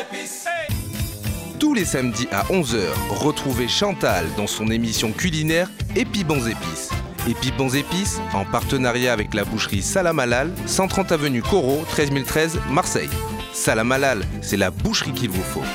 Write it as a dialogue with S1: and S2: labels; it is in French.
S1: Tous les samedis à 11h, retrouvez Chantal dans son émission culinaire Épi Bons Épices. Épi Bons Épices, en partenariat avec la boucherie Salam Halal, 130 avenue Corot, 13013 Marseille. Salam Halal, c'est la boucherie qu'il vous faut.